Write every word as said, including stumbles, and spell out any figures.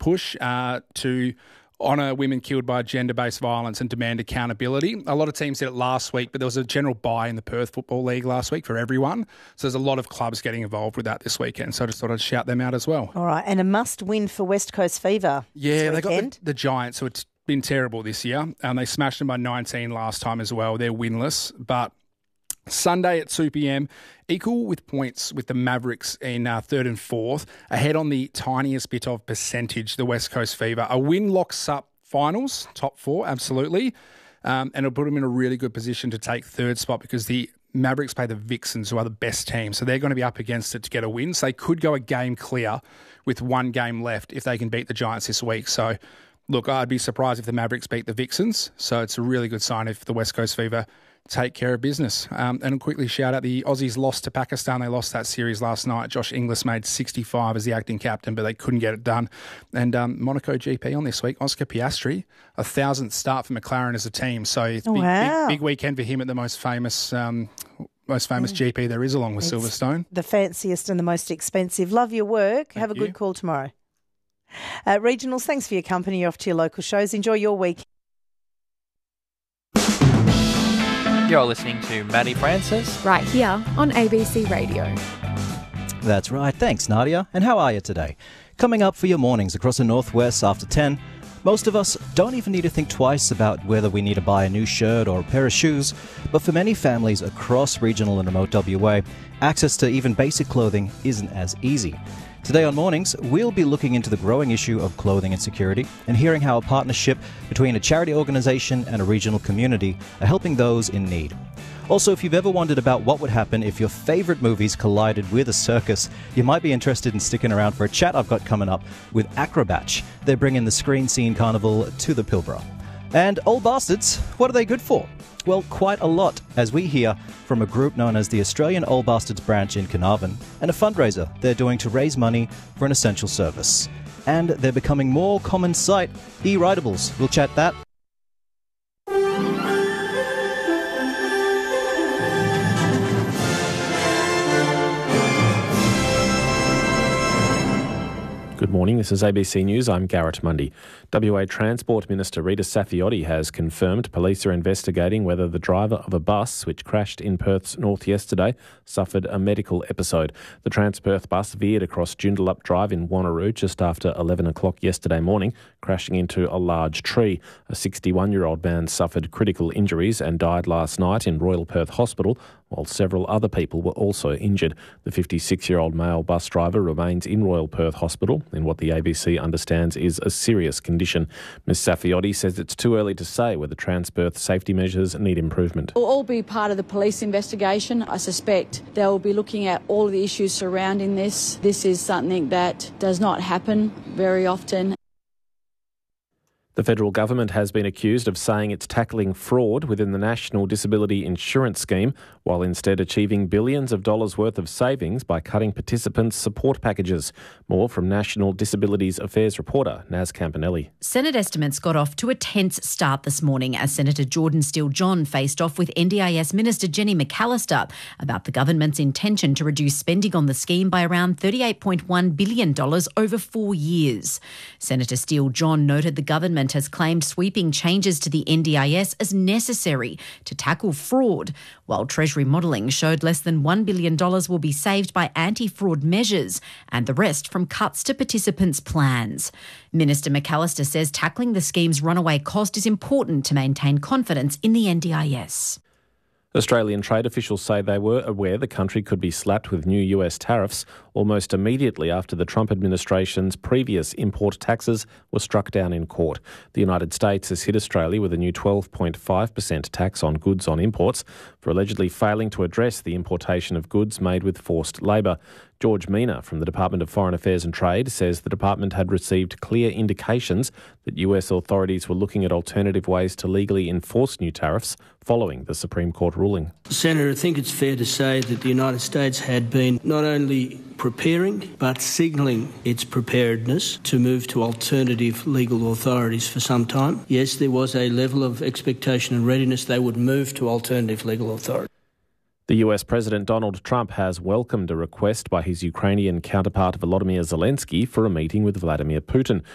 push uh, to honour women killed by gender-based violence and demand accountability. A lot of teams did it last week, but there was a general buy in the Perth Football League last week for everyone. So there's a lot of clubs getting involved with that this weekend. So I just thought I'd shout them out as well. All right, and a must-win for West Coast Fever Yeah, this they got weekend. the, the Giants, so it's been terrible this year. And they smashed them by nineteen last time as well. They're winless, but Sunday at two p.m, equal with points with the Mavericks in uh, third and fourth, ahead on the tiniest bit of percentage, the West Coast Fever. A win locks up finals, top four, absolutely, um, and it'll put them in a really good position to take third spot because the Mavericks play the Vixens, who are the best team, so they're going to be up against it to get a win. So they could go a game clear with one game left if they can beat the Giants this week. So, look, I'd be surprised if the Mavericks beat the Vixens, so it's a really good sign if the West Coast Fever take care of business. Um, and I'll quickly shout out the Aussies lost to Pakistan. They lost that series last night. Josh Inglis made sixty-five as the acting captain, but they couldn't get it done. And um, Monaco G P on this week, Oscar Piastri, a thousandth start for McLaren as a team. So it's a big, Wow. big, big weekend for him at the most famous um, most famous G P there is, along with It's Silverstone. The fanciest and the most expensive. Love your work. Thank Have a you. good call tomorrow. Uh, regionals, thanks for your company. Off to your local shows. Enjoy your week. You're listening to Maddie Francis. Right here on A B C Radio. That's right. Thanks, Nadia. And how are you today? Coming up for your mornings across the northwest after ten, most of us don't even need to think twice about whether we need to buy a new shirt or a pair of shoes, but for many families across regional and remote W A, access to even basic clothing isn't as easy. Today on Mornings, we'll be looking into the growing issue of clothing insecurity and hearing how a partnership between a charity organisation and a regional community are helping those in need. Also, if you've ever wondered about what would happen if your favourite movies collided with a circus, you might be interested in sticking around for a chat I've got coming up with Acrobatch. They're bringing the Screen Scene Carnival to the Pilbara. And Old Bastards, what are they good for? Well, quite a lot, as we hear from a group known as the Australian Old Bastards branch in Carnarvon, and a fundraiser they're doing to raise money for an essential service. And they're becoming more common sight, e-rideables. We'll chat that. Good morning, this is A B C News. I'm Garrett Mundy. W A Transport Minister Rita Saffioti has confirmed police are investigating whether the driver of a bus which crashed in Perth's north yesterday suffered a medical episode. The Transperth bus veered across Joondalup Drive in Wanneroo just after eleven o'clock yesterday morning, crashing into a large tree. A sixty-one-year-old man suffered critical injuries and died last night in Royal Perth Hospital, while several other people were also injured. The fifty-six-year-old male bus driver remains in Royal Perth Hospital in what the A B C understands is a serious condition. Ms Saffioti says it's too early to say whether Transperth safety measures need improvement. It will all be part of the police investigation. I suspect they'll be looking at all of the issues surrounding this. This is something that does not happen very often. The federal government has been accused of saying it's tackling fraud within the National Disability Insurance Scheme, while instead achieving billions of dollars worth of savings by cutting participants' support packages. More from National Disabilities Affairs reporter Naz Campanelli. Senate estimates got off to a tense start this morning as Senator Jordan Steele-John faced off with N D I S Minister Jenny McAllister about the government's intention to reduce spending on the scheme by around thirty-eight point one billion dollars over four years. Senator Steele-John noted the government has claimed sweeping changes to the N D I S as necessary to tackle fraud, while Treasury modelling showed less than one billion dollars will be saved by anti-fraud measures and the rest from cuts to participants' plans. Minister McAllister says tackling the scheme's runaway cost is important to maintain confidence in the N D I S. Australian trade officials say they were aware the country could be slapped with new U S tariffs almost immediately after the Trump administration's previous import taxes were struck down in court. The United States has hit Australia with a new twelve point five percent tax on goods on imports for allegedly failing to address the importation of goods made with forced labour. George Mina from the Department of Foreign Affairs and Trade says the department had received clear indications that U S authorities were looking at alternative ways to legally enforce new tariffs following the Supreme Court ruling. Senator, I think it's fair to say that the United States had been not only preparing but signalling its preparedness to move to alternative legal authorities for some time. Yes, there was a level of expectation and readiness they would move to alternative legal authorities. The U S President Donald Trump has welcomed a request by his Ukrainian counterpart Volodymyr Zelensky for a meeting with Vladimir Putin.